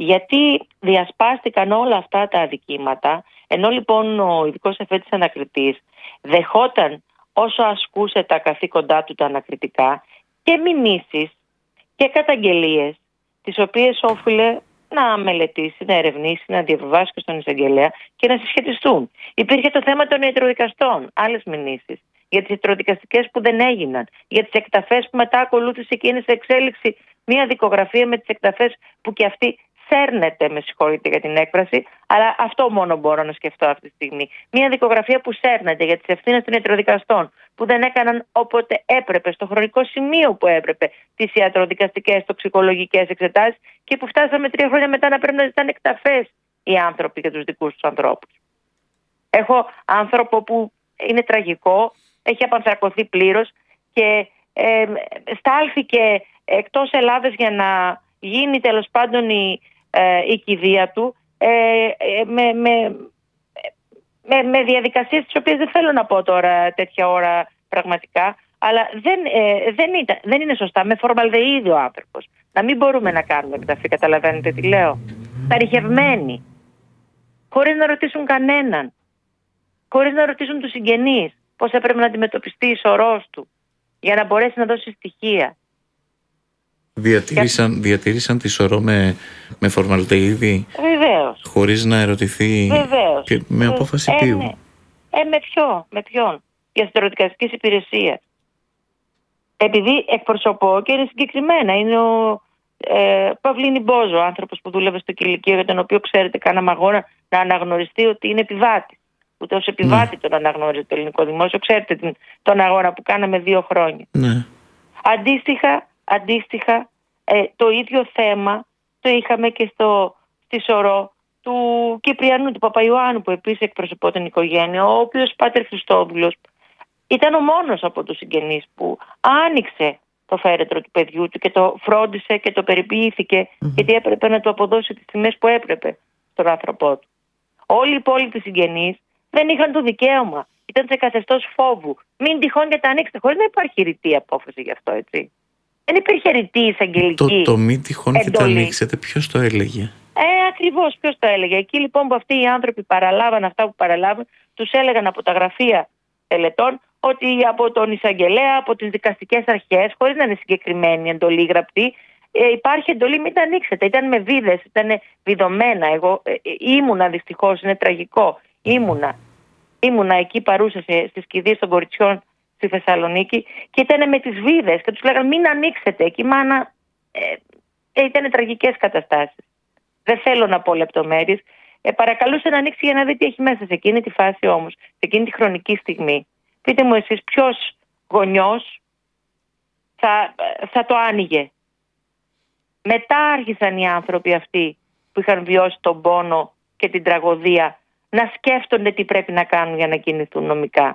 Γιατί διασπάστηκαν όλα αυτά τα αδικήματα, ενώ λοιπόν ο ειδικός εφέτης ανακριτής δεχόταν όσο ασκούσε τα καθήκοντά του τα ανακριτικά και μηνύσεις και καταγγελίες, τις οποίες όφιλε να μελετήσει, να ερευνήσει, να διαβιβάσει και στον εισαγγελέα και να συσχετιστούν. Υπήρχε το θέμα των ιατροδικαστών, άλλες μηνύσεις, για τις ιατροδικαστικές που δεν έγιναν, για τις εκταφές που μετά ακολούθησε και είναι σε εξέλιξη μια δικογραφία με τις εκταφές που και αυτή σέρνεται, με συγχωρείτε για την έκφραση, αλλά αυτό μόνο μπορώ να σκεφτώ αυτή τη στιγμή. Μια δικογραφία που σέρνεται για τις ευθύνες των ιατροδικαστών, που δεν έκαναν όποτε έπρεπε, στο χρονικό σημείο που έπρεπε, τις ιατροδικαστικές, τοξικολογικές εξετάσεις και που φτάσαμε 3 χρόνια μετά να πρέπει να ζητάνε εκταφές οι άνθρωποι για τους δικούς τους ανθρώπους. Έχω άνθρωπο που είναι τραγικό, έχει απανθρακωθεί πλήρως και στάλθηκε εκτός Ελλάδας για να γίνει τέλος πάντων η κηδεία του με διαδικασίες τις οποίες δεν θέλω να πω τώρα τέτοια ώρα πραγματικά, αλλά δεν είναι σωστά. Με φορμαλδεΐδη ο άνθρωπος. Να μην μπορούμε να κάνουμε εκταφή, καταλαβαίνετε τι λέω. Σταριχευμένοι, χωρίς να ρωτήσουν κανέναν, χωρίς να ρωτήσουν τους συγγενείς πώς έπρεπε να αντιμετωπιστεί η σωρός του για να μπορέσει να δώσει στοιχεία. Διατήρησαν τη σωρό με φορμαλδεΐδη. Βεβαίως. Χωρίς να ερωτηθεί. Βεβαίως. Και με απόφαση ποιου. Ναι. Με ποιον. Για ιατροδικαστικής υπηρεσίας. Επειδή εκπροσωπώ και είναι συγκεκριμένα. Είναι ο Παυλίνη Μπόζο, άνθρωπος που δούλευε στο κηλικείο, για τον οποίο ξέρετε κάναμε αγώνα να αναγνωριστεί ότι είναι επιβάτης. Ούτε ως επιβάτη τον αναγνώριζε το ελληνικό δημόσιο. Ξέρετε τον αγώνα που κάναμε 2 χρόνια. Ναι. Αντίστοιχα, το ίδιο θέμα το είχαμε και στη σωρό του Κυπριανού, του Παπαϊωάννου, που επίσης εκπροσωπώ την οικογένεια, ο οποίος πάτερ Χριστόδουλος ήταν ο μόνος από τους συγγενείς που άνοιξε το φέρετρο του παιδιού του και το φρόντισε και το περιποιήθηκε, γιατί έπρεπε να του αποδώσει τις τιμές που έπρεπε στον άνθρωπό του. Όλοι οι υπόλοιποι συγγενείς δεν είχαν το δικαίωμα. Ήταν σε καθεστώς φόβου. Μην τυχόν και τα ανοίξετε, χωρίς να υπάρχει ρητή απόφαση γι' αυτό, έτσι. Δεν υπήρχε ρητή εισαγγελική. Το μη τυχόν και τα ανοίξετε, ποιος το έλεγε? Ακριβώς, ποιος το έλεγε. Εκεί λοιπόν που αυτοί οι άνθρωποι παραλάβαν αυτά που παραλάβαν, τους έλεγαν από τα γραφεία τελετών ότι από τον εισαγγελέα, από τις δικαστικές αρχές, χωρίς να είναι συγκεκριμένη εντολή γραπτή, υπάρχει εντολή, μην τα ανοίξετε. Ήταν με βίδες, ήταν βιδωμένα. Εγώ ήμουνα, δυστυχώς, είναι τραγικό. Ήμουνα εκεί παρούσα στις κηδείες των κοριτσιών στη Θεσσαλονίκη και ήταν με τις βίδες και τους λέγανε μην ανοίξετε. Εκεί μάνα ήταν τραγικές καταστάσεις. Δεν θέλω να πω λεπτομέρειες. Παρακαλούσε να ανοίξει για να δει τι έχει μέσα σε εκείνη τη φάση όμως, σε εκείνη τη χρονική στιγμή. Πείτε μου εσείς ποιος γονιός θα το άνοιγε. Μετά άρχισαν οι άνθρωποι αυτοί που είχαν βιώσει τον πόνο και την τραγωδία να σκέφτονται τι πρέπει να κάνουν για να κινηθούν νομικά.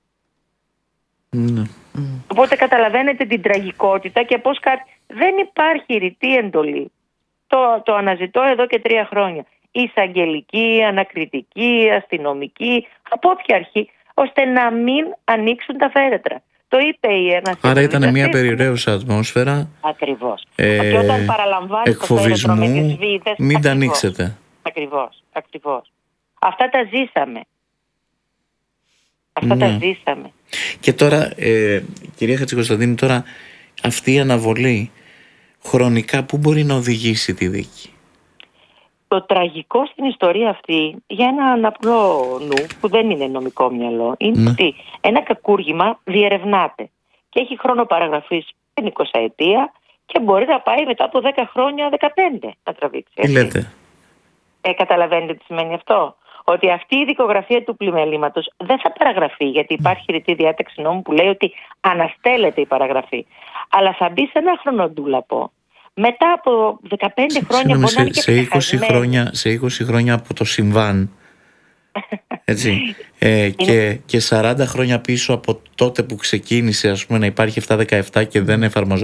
Ναι. Οπότε καταλαβαίνετε την τραγικότητα και πώς δεν υπάρχει ρητή εντολή. Το αναζητώ εδώ και 3 χρόνια. Εισαγγελική, ανακριτική, αστυνομική, από όποια αρχή, ώστε να μην ανοίξουν τα φέρετρα. Το είπε η ένας. Άρα ήταν μια περιραίουσα ατμόσφαιρα. Ακριβώς. Και όταν παραλαμβάνει το φέρετρο με τις βίδες, μην τα ανοίξετε. Ακριβώς. Αυτά τα ζήσαμε. Αυτά τα ζήσαμε. Και τώρα, κυρία Χατζικοσταντίνου, τώρα αυτή η αναβολή χρονικά πού μπορεί να οδηγήσει τη δίκη? Το τραγικό στην ιστορία αυτή, για έναν απλό νου που δεν είναι νομικό μυαλό, είναι ότι ένα κακούργημα διερευνάται και έχει χρόνο παραγραφής την 20 ετία και μπορεί να πάει μετά από 10 χρόνια 15 να τραβήξει. Τι λέτε? Καταλαβαίνετε τι σημαίνει αυτό? Ότι αυτή η δικογραφία του πλημελήματος δεν θα παραγραφεί, γιατί υπάρχει ρητή διάταξη νόμου που λέει ότι αναστέλλεται η παραγραφή. Αλλά θα μπει σε ένα χρονοτούλαπο. Μετά από 15 χρόνια μπορεί να είναι και σε 20 χρόνια από το συμβάν. Έτσι. Και 40 χρόνια πίσω από τότε που ξεκίνησε, ας πούμε, να υπάρχει 7-17 και δεν εφαρμόζω.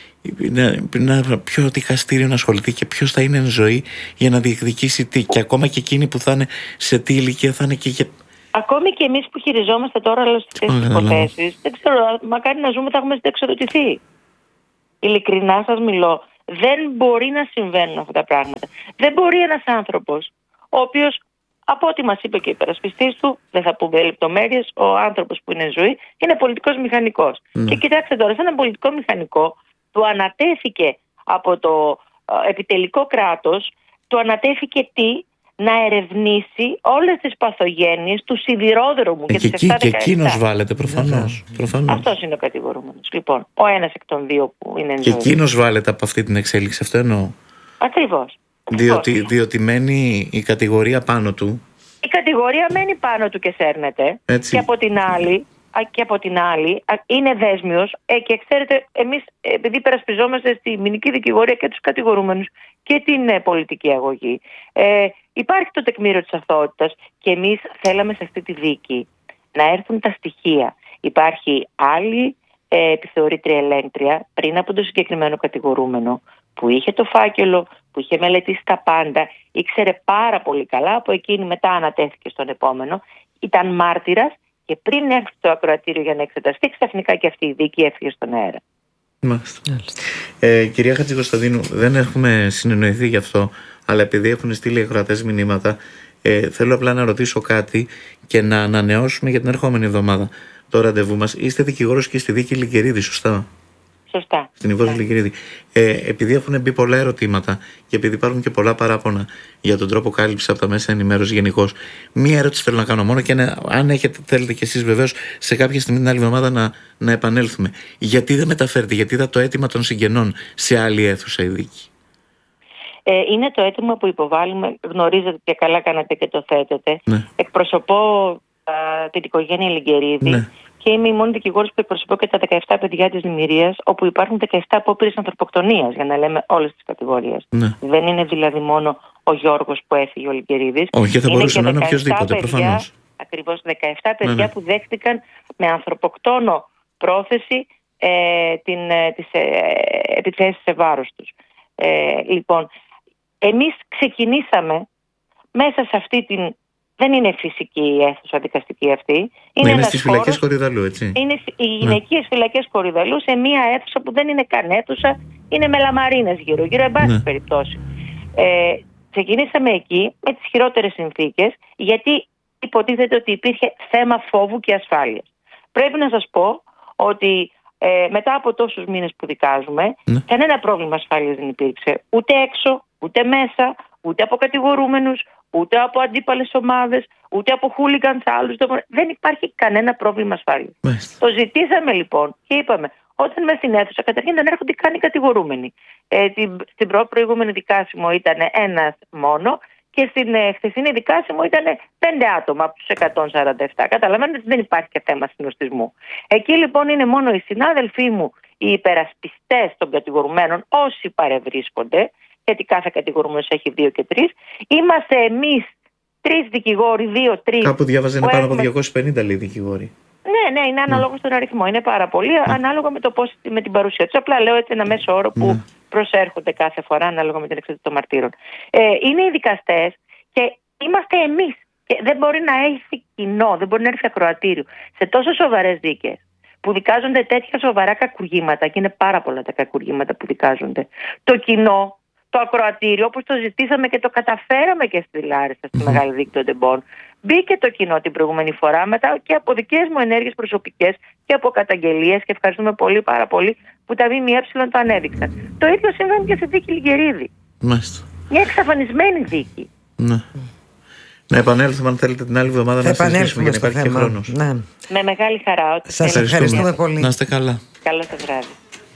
Ποιο δικαστήριο να ασχοληθεί και ποιος θα είναι εν ζωή για να διεκδικήσει τι? Και ακόμα και εκείνοι που θα είναι σε τι ηλικία θα είναι και ακόμη και εμείς που χειριζόμαστε τώρα αυτές τις υποθέσεις, δεν ξέρω, μακάρι να ζούμε, θα έχουμε συνταξιοδοτηθεί. Ειλικρινά σας μιλώ. Δεν μπορεί να συμβαίνουν αυτά τα πράγματα. Δεν μπορεί ένας άνθρωπος, ο οποίος, από ό,τι μας είπε και ο υπερασπιστής του, δεν θα πούμε λεπτομέρειες, ο άνθρωπος που είναι ζωή, είναι πολιτικός μηχανικός. Και κοιτάξτε τώρα, σε έναν πολιτικό μηχανικό του ανατέθηκε από το επιτελικό κράτος, του ανατέθηκε να ερευνήσει όλες τις παθογένειες του σιδηρόδρομου και της 7-17. Και εκείνος βάλεται προφανώς. Αυτός είναι ο κατηγορούμενος. Λοιπόν, ο ένας εκ των δύο που είναι και εκείνος βάλεται από αυτή την εξέλιξη, αυτό εννοώ. Ακριβώς. Διότι μένει η κατηγορία πάνω του. Η κατηγορία μένει πάνω του και σέρνεται. Έτσι. Και από την άλλη είναι δέσμιος και ξέρετε, εμείς επειδή περασπιζόμαστε στη ποινική δικηγορία και τους κατηγορούμενους και την πολιτική αγωγή, υπάρχει το τεκμήριο της αθωότητας και εμείς θέλαμε σε αυτή τη δίκη να έρθουν τα στοιχεία. Υπάρχει άλλη επιθεωρήτρια ελέγκτρια πριν από το συγκεκριμένο κατηγορούμενο που είχε το φάκελο, που είχε μελετήσει τα πάντα, ήξερε πάρα πολύ καλά, από εκείνη μετά ανατέθηκε στον επόμενο, ήταν μάρτυρας. Και πριν έρθει το ακροατήριο για να εξεταστεί, ξαφνικά και αυτή η δίκη έφυγε στον αέρα. Μάλιστα. Κυρία Χατζικοσταντίνου, δεν έχουμε συνεννοηθεί γι' αυτό, αλλά επειδή έχουν στείλει ακροατές μηνύματα, θέλω απλά να ρωτήσω κάτι και να ανανεώσουμε για την ερχόμενη εβδομάδα το ραντεβού μας. Είστε δικηγόρος και στη δίκη Λυκερίδη, σωστά? Σωστά. Στην Ιβώδη Λυκερίδη. Επειδή έχουν μπει πολλά ερωτήματα και επειδή υπάρχουν και πολλά παράπονα για τον τρόπο κάλυψης από τα μέσα ενημέρωσης γενικώς, μία ερώτηση θέλω να κάνω μόνο και αν θέλετε κι εσείς βεβαίως σε κάποια στιγμή την άλλη εβδομάδα να επανέλθουμε. Γιατί δεν μεταφέρετε, γιατί είδα το αίτημα των συγγενών σε άλλη αίθουσα η δίκη? Είναι το αίτημα που υποβάλλουμε, γνωρίζετε και καλά κάνατε και το θέτετε. Ναι. Εκπροσωπώ την οικογένεια Λυκερίδη. Ναι. Και είμαι η μόνη δικηγόρος που εκπροσωπώ και τα 17 παιδιά της Δημιουργίας, όπου υπάρχουν 17 απόπειρες ανθρωποκτονίας, για να λέμε όλες τις κατηγορίες. Ναι. Δεν είναι δηλαδή μόνο ο Γιώργος που έφυγε ο Λυκερίδης. Όχι, θα μπορούσε να είναι οποιοδήποτε, προφανώς. Ακριβώς, 17 παιδιά που δέχτηκαν με ανθρωποκτόνο πρόθεση τις επιθέσεις σε βάρος τους. Λοιπόν, εμείς ξεκινήσαμε μέσα σε αυτή την... Δεν είναι φυσική η αίθουσα δικαστική αυτή. Είναι στις φυλακές Κορυδαλού, έτσι. Είναι οι γυναικείες φυλακές Κορυδαλού, σε μία αίθουσα που δεν είναι καν αίθουσα, είναι με λαμαρίνες γύρω-γύρω, εν πάση περιπτώσει. Ξεκινήσαμε εκεί με τις χειρότερες συνθήκες, γιατί υποτίθεται ότι υπήρχε θέμα φόβου και ασφάλειας. Πρέπει να σας πω ότι μετά από τόσους μήνες που δικάζουμε, κανένα πρόβλημα ασφάλειας δεν υπήρξε. Ούτε έξω, ούτε μέσα, ούτε από κατηγορούμενους, ούτε από αντίπαλες ομάδες, ούτε από χούλιγκανς άλλους. Δεν υπάρχει κανένα πρόβλημα ασφάλειας. Το ζητήσαμε λοιπόν και είπαμε, όταν είμαι στην αίθουσα, καταρχήν δεν έρχονται καν οι κατηγορούμενοι. Στην προηγούμενη δικάσιμο ήταν ένας μόνο και στην χθεσινή δικάσιμο ήταν 5 άτομα από τους 147. Καταλαβαίνετε ότι δεν υπάρχει και θέμα συνοστισμού. Εκεί λοιπόν είναι μόνο οι συνάδελφοί μου, οι υπερασπιστές των κατηγορουμένων, όσοι παρευρίσκονται, γιατί κάθε κατηγορούμενος έχει 2 και 3. Είμαστε εμείς 3 δικηγόροι, 2-3. Κάπου διάβαζε είναι πάνω από 250 λέει δικηγόροι. Ναι, είναι ανάλογο στον αριθμό. Είναι πάρα πολύ ανάλογα με το πώς, με την παρουσία τους. Απλά λέω έτσι ένα μέσο όρο που προσέρχονται κάθε φορά ανάλογα με την εξέταση των μαρτύρων. Είναι οι δικαστές και είμαστε εμείς. Και δεν μπορεί να έρθει κοινό, δεν μπορεί να έρθει ακροατήριο σε τόσο σοβαρές δίκες που δικάζονται τέτοια σοβαρά κακουργήματα, και είναι πάρα πολλά τα κακουργήματα που δικάζονται. Το κοινό, το ακροατήριο, όπως το ζητήσαμε και το καταφέραμε και στη Λάρισα, στη Μεγάλη Δίκη των Τεμπών, μπήκε το κοινό την προηγούμενη φορά μετά και από δικές μου ενέργειες προσωπικές και από καταγγελίες, και ευχαριστούμε πολύ, πάρα πολύ που τα ΜΜΕ το ανέδειξαν. Το ίδιο συμβαίνει και στη δίκη Λυκερίδη. Μια εξαφανισμένη δίκη. Ναι. Να επανέλθουμε αν θέλετε την άλλη εβδομάδα να συζητήσουμε για να υπάρχει και χρόνος. Ναι. Με μεγάλη χαρά. Σας ευχαριστούμε πολύ. Να είστε καλά. Καλό σας βράδυ.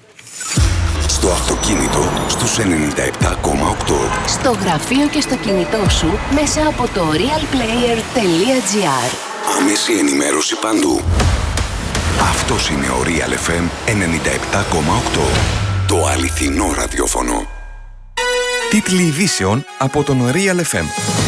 Στο αυτοκίνητο στους 97,8. Στο γραφείο και στο κινητό σου μέσα από το realplayer.gr. Άμεση ενημέρωση παντού. Αυτός είναι ο Real FM 97,8. Το αληθινό ραδιόφωνο. Τίτλοι ειδήσεων από τον Real FM.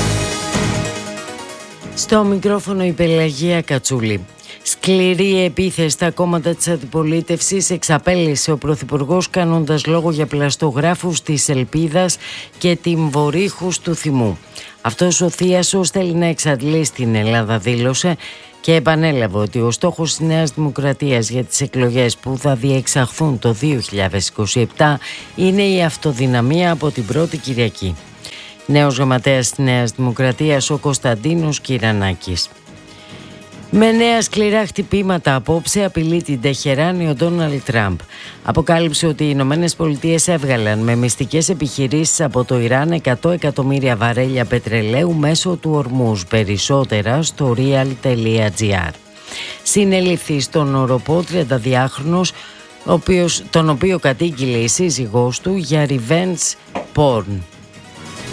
Στο μικρόφωνο η Πελαγία Κατσούλη. Σκληρή επίθεση στα κόμματα της αντιπολίτευσης εξαπέλυσε ο Πρωθυπουργός, κάνοντας λόγο για πλαστογράφους της Ελπίδας και την Βορύχους του Θυμού. Αυτός ο Θίασος θέλει να εξαντλήσει την Ελλάδα, δήλωσε, και επανέλαβε ότι ο στόχος της Νέας Δημοκρατίας για τις εκλογές που θα διεξαχθούν το 2027 είναι η αυτοδυναμία από την πρώτη Κυριακή. Νέος γραμματέας της Νέας Δημοκρατίας ο Κωνσταντίνος Κυρανάκης. Με νέα σκληρά χτυπήματα απόψε απειλεί την Τεχεράνη ο Ντόναλντ Τραμπ. Αποκάλυψε ότι οι Ηνωμένες Πολιτείες έβγαλαν με μυστικές επιχειρήσεις από το Ιράν 100 εκατομμύρια βαρέλια πετρελαίου μέσω του Ορμούζ. Περισσότερα στο real.gr. Συνελήφθη στον οροπό 32χρονος, τον οποίο κατήγγειλε η σύζυγός του για revenge porn.